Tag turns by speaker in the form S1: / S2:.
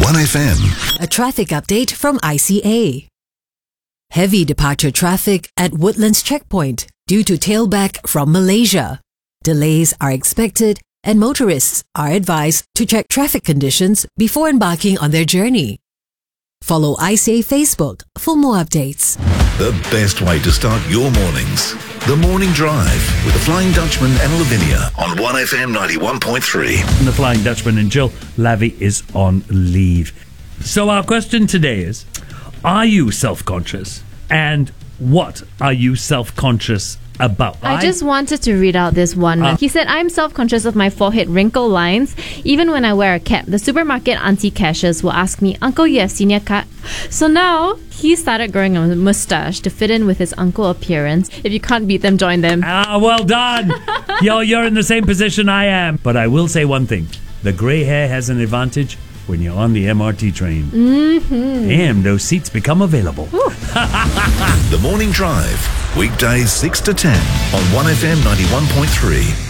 S1: 1FM.
S2: A traffic update from ICA. Heavy departure traffic at Woodlands Checkpoint due to tailback from Malaysia. Delays are expected and motorists are advised to check traffic conditions before embarking on their journey. Follow ICA Facebook for more updates.
S1: The best way to start your mornings. The Morning Drive with the Flying Dutchman and Lavinia on 1FM 91.3.
S3: The Flying Dutchman and Jill. Lavi is on leave. So our question today is, are you self-conscious? And what are you self-conscious about?
S4: I just wanted to read out this one. He said, I'm self-conscious of my forehead wrinkle lines. Even when I wear a cap, the supermarket auntie cashiers will ask me, Uncle, you have senior card? So now he started growing a mustache to fit in with his uncle appearance. If you can't beat them, join them.
S3: Well done. You're in the same position I am. But I will say one thing. The grey hair has an advantage when you're on the MRT train. Damn, those seats become available.
S1: The Morning Drive, weekdays 6 to 10 on 1FM 91.3.